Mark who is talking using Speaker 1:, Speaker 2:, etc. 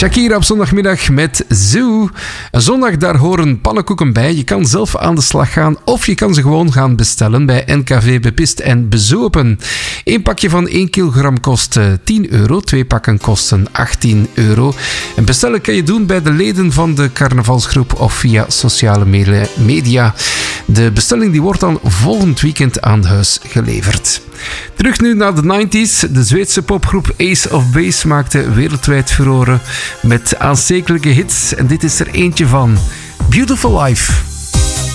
Speaker 1: Shakira op zondagmiddag met Zoo. Een zondag, daar horen pannenkoeken bij. Je kan zelf aan de slag gaan of je kan ze gewoon gaan bestellen bij NKV Bepist en Bezopen. Eén pakje van 1 kilogram kost €10. 2 pakken kosten €18. En bestellen kan je doen bij de leden van de carnavalsgroep of via sociale media. De bestelling die wordt dan volgend weekend aan huis geleverd. Terug nu naar de 90s. De Zweedse popgroep Ace of Base maakte wereldwijd furoren met aanstekelijke hits. En dit is er eentje van. Beautiful Life.